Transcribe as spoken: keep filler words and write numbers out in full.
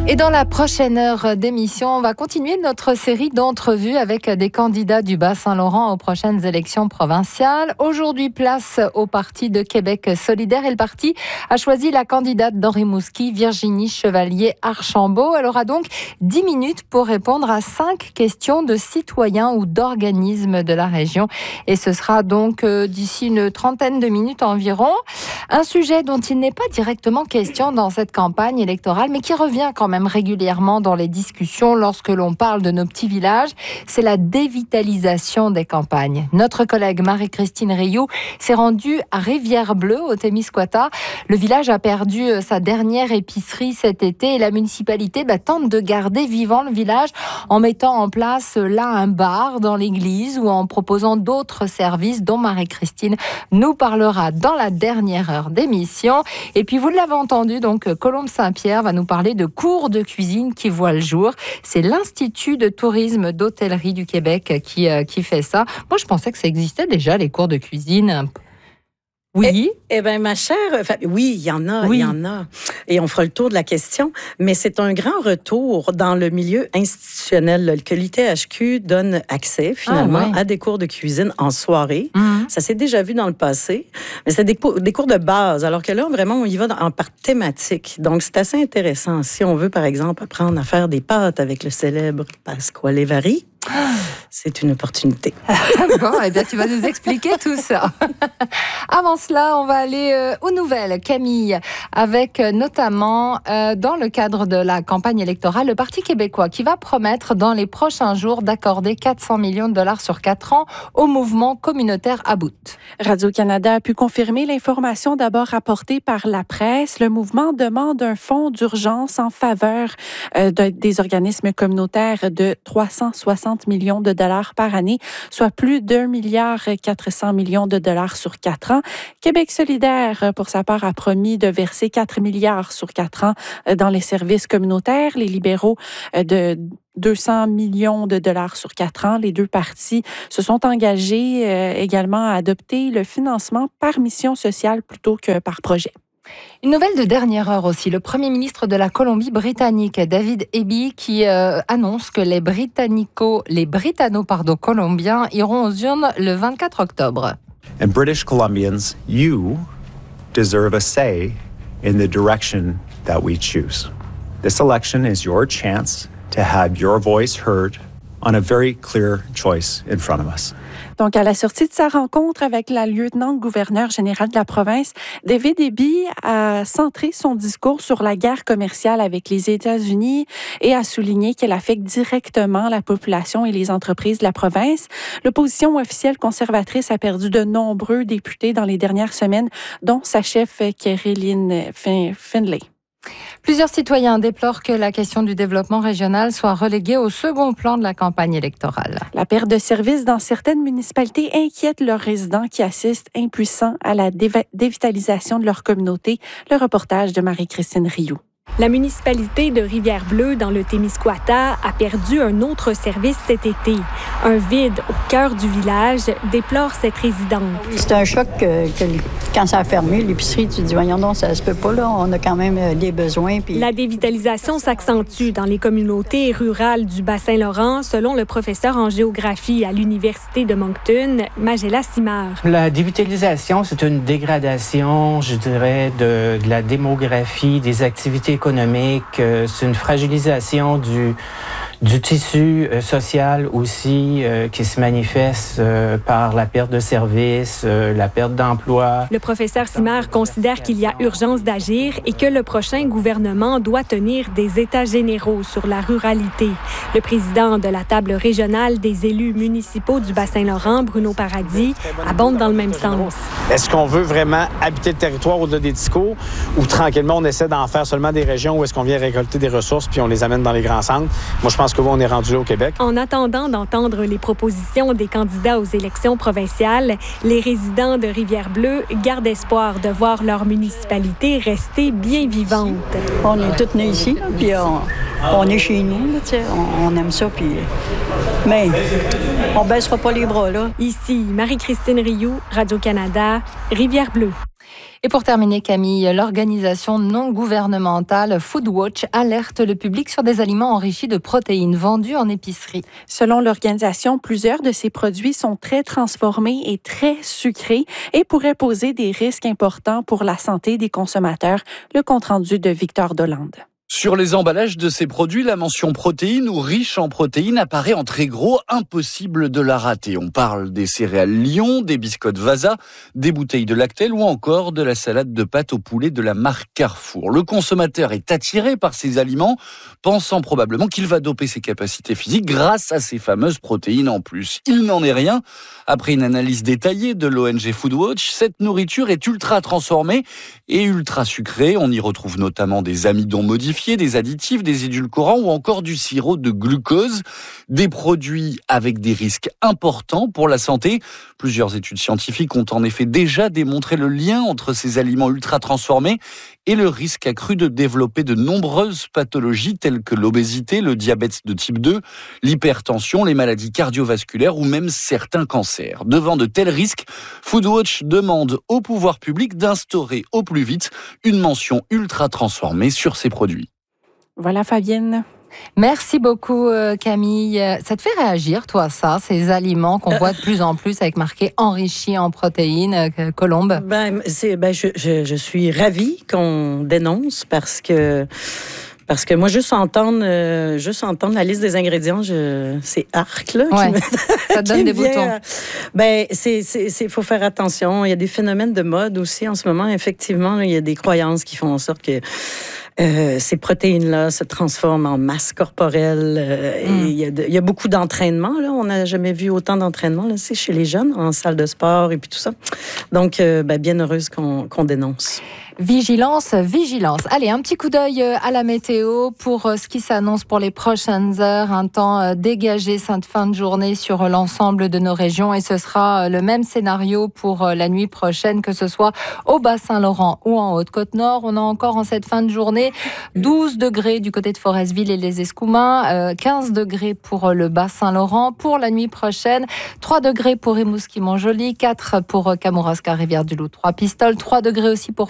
Et dans la prochaine heure d'émission, on va continuer notre série d'entrevues avec des candidats du Bas-Saint-Laurent aux prochaines élections provinciales. Aujourd'hui, place au Parti de Québec solidaire et le parti a choisi la candidate d'Henri Mouski, Virginie Chevalier-Archambault. Elle aura donc dix minutes pour répondre à cinq questions de citoyens ou d'organismes de la région. Et ce sera donc d'ici une trentaine de minutes environ. Un sujet dont il n'est pas directement question dans cette campagne électorale, mais qui revient quand même régulièrement dans les discussions lorsque l'on parle de nos petits villages, c'est la dévitalisation des campagnes. Notre collègue Marie-Christine Rioux s'est rendue à Rivière-Bleue, au Témiscouata. Le village a perdu sa dernière épicerie cet été et la municipalité bah, tente de garder vivant le village en mettant en place là un bar dans l'église ou en proposant d'autres services dont Marie-Christine nous parlera dans la dernière heure d'émission. Et puis vous l'avez entendu, donc Colombe Saint-Pierre va nous parler de cours de cuisine qui voit le jour. C'est l'Institut de tourisme d'hôtellerie du Québec qui, euh, qui fait ça. Moi, je pensais que ça existait déjà, les cours de cuisine. Oui. Eh, eh bien, ma chère, enfin, oui, il y en a, il oui. y en a. Et on fera le tour de la question. Mais c'est un grand retour dans le milieu institutionnel que l'I T H Q donne accès, finalement, ah, ouais. à des cours de cuisine en soirée. Mm-hmm. Ça s'est déjà vu dans le passé. Mais c'est des, des cours de base. Alors que là, vraiment, on y va dans, par thématique. Donc, c'est assez intéressant. Si on veut, par exemple, apprendre à faire des pâtes avec le célèbre Pasquale Vary, c'est une opportunité. Bon, eh bien, tu vas nous expliquer tout ça. Avant cela, on va aller euh, aux nouvelles, Camille, avec euh, notamment, euh, dans le cadre de la campagne électorale, le Parti québécois qui va promettre dans les prochains jours d'accorder quatre cents millions de dollars sur quatre ans au mouvement communautaire About. Radio-Canada a pu confirmer l'information d'abord rapportée par la presse. Le mouvement demande un fonds d'urgence en faveur euh, de, des organismes communautaires de trois cent soixante millions de dollars par année, soit plus d'un milliard quatre cents millions de dollars sur quatre ans. Québec solidaire, pour sa part, a promis de verser quatre milliards sur quatre ans dans les services communautaires. Les libéraux de deux cents millions de dollars sur quatre ans. Les deux partis se sont engagés euh, également à adopter le financement par mission sociale plutôt que par projet. Une nouvelle de dernière heure aussi, le Premier ministre de la Colombie-Britannique, David Eby, qui euh, annonce que les Britannico, les Britanno, pardon, colombiens iront aux urnes le vingt-quatre octobre. And British Columbians, you deserve a say in the direction that we choose. This election is your chance to have your voice heard on a very clear choice in front of us. Donc, à la sortie de sa rencontre avec la lieutenant-gouverneure générale de la province, David Eby a centré son discours sur la guerre commerciale avec les États-Unis et a souligné qu'elle affecte directement la population et les entreprises de la province. L'opposition officielle conservatrice a perdu de nombreux députés dans les dernières semaines, dont sa chef Kerry-Lynn Findlay. Plusieurs citoyens déplorent que la question du développement régional soit reléguée au second plan de la campagne électorale. La perte de services dans certaines municipalités inquiète leurs résidents qui assistent impuissants à la dév- dévitalisation de leur communauté. Le reportage de Marie-Christine Rioux. La municipalité de Rivière-Bleue, dans le Témiscouata, a perdu un autre service cet été. Un vide au cœur du village déplore cette résidente. C'est un choc que, que quand ça a fermé, l'épicerie, tu te dis, voyons donc, ça se peut pas, là. On a quand même des besoins. Puis... La dévitalisation s'accentue dans les communautés rurales du Bas-Saint-Laurent, selon le professeur en géographie à l'Université de Moncton, Magella Simard. La dévitalisation, c'est une dégradation, je dirais, de, de la démographie, des activités économiques. C'est une fragilisation du, du tissu euh, social aussi euh, qui se manifeste euh, par la perte de services, euh, la perte d'emploi. Le professeur Simard considère qu'il y a urgence d'agir et que le prochain gouvernement doit tenir des états généraux sur la ruralité. Le président de la table régionale des élus municipaux du Bas-Saint-Laurent, Bruno Paradis, abonde dans le même sens. Est-ce qu'on veut vraiment habiter le territoire au-delà des discours ou tranquillement on essaie d'en faire seulement des régions où est-ce qu'on vient récolter des ressources puis on les amène dans les grands centres? Moi, je pense que oui, on est rendu là au Québec. En attendant d'entendre les propositions des candidats aux élections provinciales, les résidents de Rivière-Bleue gardent espoir de voir leur municipalité rester bien vivante. On est tous nés ici, puis on, on est chez nous, là, on, on aime ça, puis... Mais on baissera pas les bras, là. Ici, Marie-Christine Rioux, Radio-Canada, Rivière-Bleue. Et pour terminer, Camille, l'organisation non gouvernementale Foodwatch alerte le public sur des aliments enrichis de protéines vendus en épicerie. Selon l'organisation, plusieurs de ces produits sont très transformés et très sucrés et pourraient poser des risques importants pour la santé des consommateurs. Le compte-rendu de Victor Dolande. Sur les emballages de ces produits, la mention protéines ou riche en protéines apparaît en très gros, impossible de la rater. On parle des céréales Lion, des biscottes Vasa, des bouteilles de Lactel ou encore de la salade de pâtes au poulet de la marque Carrefour. Le consommateur est attiré par ces aliments, pensant probablement qu'il va doper ses capacités physiques grâce à ces fameuses protéines en plus. Il n'en est rien. Après une analyse détaillée de l'O N G Foodwatch, cette nourriture est ultra transformée et ultra sucrée. On y retrouve notamment des amidons modifiés, des additifs, des édulcorants ou encore du sirop de glucose, des produits avec des risques importants pour la santé. Plusieurs études scientifiques ont en effet déjà démontré le lien entre ces aliments ultra transformés et le risque accru de développer de nombreuses pathologies telles que l'obésité, le diabète de type deux, l'hypertension, les maladies cardiovasculaires ou même certains cancers. Devant de tels risques, Foodwatch demande au pouvoir public d'instaurer au plus vite une mention ultra transformée sur ces produits. Voilà, Fabienne. Merci beaucoup, Camille. Ça te fait réagir, toi, ça, ces aliments qu'on voit de plus en plus avec marqué enrichis en protéines, Colombe? Ben, c'est, ben, je, je, je suis ravie qu'on dénonce parce que Parce que moi, juste entendre, euh, juste entendre la liste des ingrédients, je, c'est arc, là. Ouais, me, ça te donne des vient, boutons. Ben, c'est, c'est, c'est, faut faire attention. Il y a des phénomènes de mode aussi en ce moment. Effectivement, là, il y a des croyances qui font en sorte que euh, ces protéines-là se transforment en masse corporelle. Euh, mm. et il y a de, il y a beaucoup d'entraînement, là. On n'a jamais vu autant d'entraînement, là, c'est chez les jeunes, en salle de sport et puis tout ça. Donc, euh, ben, bien heureuse qu'on, qu'on dénonce. Vigilance, vigilance. Allez, un petit coup d'œil à la météo pour ce qui s'annonce pour les prochaines heures. Un temps dégagé cette fin de journée sur l'ensemble de nos régions et ce sera le même scénario pour la nuit prochaine, que ce soit au Bas-Saint-Laurent ou en Haute-Côte-Nord. On a encore en cette fin de journée douze degrés du côté de Forestville et les Escoumins, quinze degrés pour le Bas-Saint-Laurent. Pour la nuit prochaine, trois degrés pour Rimouski-Montjoly, quatre pour Kamouraska, Rivière-du-Loup, Trois-Pistoles, trois degrés aussi pour